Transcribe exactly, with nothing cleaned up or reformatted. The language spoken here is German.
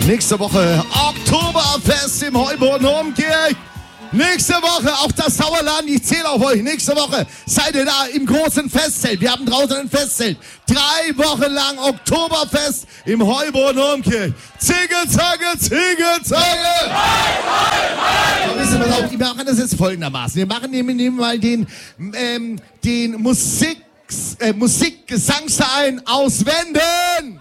Nächste Woche Oktoberfest im Heuboden Umkirch. Nächste Woche auch das Sauerland. Ich zähle auf euch. Nächste Woche seid ihr da im großen Festzelt. Wir haben draußen ein Festzelt. Drei Wochen lang Oktoberfest im Heuboden Umkirch. Zingelzange, Zingelzange. So, wisst ihr was auch? Wir machen das jetzt folgendermaßen. Wir machen nehmen, nehmen mal den, ähm, den Musik, äh, Musikgesangsverein aus Wenden.